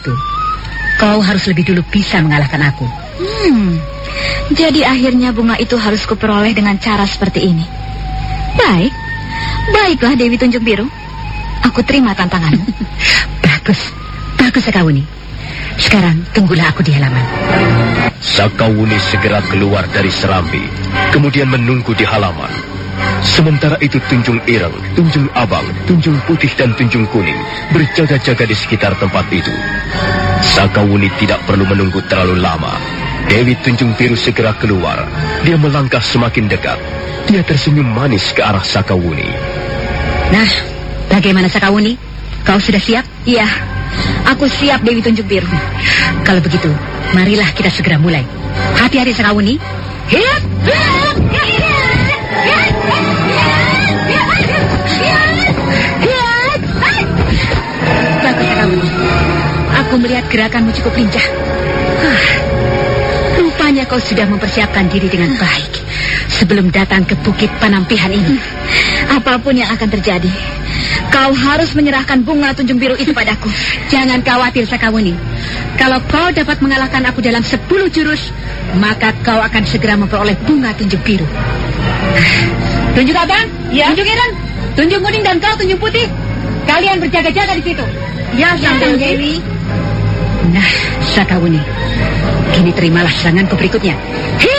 begitu, kau harus lebih dulu bisa mengalahkan aku. Jadi akhirnya bunga itu harus kuperoleh dengan cara seperti ini. Baiklah Dewi Tunjung Biru. Aku terima tantanganmu. Bagus Sakawuni. Sekarang tunggulah aku di halaman. Sakawuni segera keluar dari serambi, kemudian menunggu di halaman. Sementara itu Tunjung Ireng, Tunjung Abang, Tunjung Putih dan Tunjung Kuning berjaga-jaga di sekitar tempat itu. Sakawuni tidak perlu menunggu terlalu lama. Dewi Tunjung Biru segera keluar. Dia melangkah semakin dekat. Dia tersenyum manis ke arah Sakawuni. Nah, bagaimana Sakawuni? Kau sudah siap? Iya, aku siap Dewi Tunjung Biru. Kalau begitu, marilah kita segera mulai. Hati-hati Sakawuni. Hiat! Bagus Sakawuni. Aku melihat gerakanmu cukup lincah. Rupanya kau sudah mempersiapkan diri dengan baik sebelum datang ke Bukit Panampihan ini. Apapun yang akan terjadi, kau harus menyerahkan bunga Tunjung Biru itu padaku. Jangan khawatir Sakawuni. Kalau kau dapat mengalahkan aku dalam 10 jurus, maka kau akan segera memperoleh bunga Tunjung Biru. Tunjung Abang, ya. Tunjung Ireng, Tunjung Kuning dan kau Tunjung Putih, kalian berjaga-jaga di situ. Ya, Sang Dewi. Nah, Sakawuni, kini terimalah seranganku berikutnya.